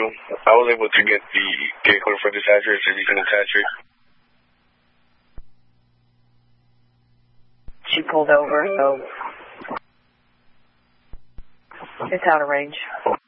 I was able to get the vehicle for this address if you can attach it. She pulled over, so it's out of range.